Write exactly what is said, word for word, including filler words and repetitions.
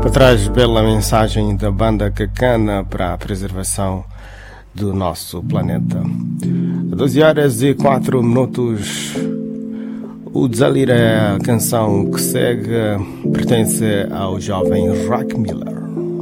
Traz bela mensagem da banda Cacana para a preservação do nosso planeta. doze horas e quatro minutos. O Desalira, a canção que segue, pertence ao jovem Rock Miller.